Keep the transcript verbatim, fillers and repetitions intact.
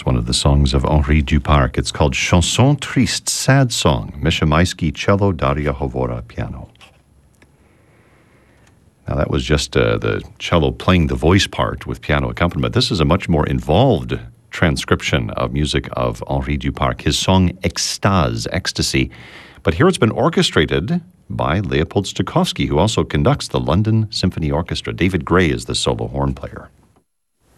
That's one of the songs of Henri Duparc. It's called Chanson Triste, Sad Song. Misha Maisky, cello, Daria Hovora, piano. Now, that was just uh, the cello playing the voice part with piano accompaniment. This is a much more involved transcription of music of Henri Duparc, his song Extase, Ecstasy. But here it's been orchestrated by Leopold Stokowski, who also conducts the London Symphony Orchestra. David Gray is the solo horn player.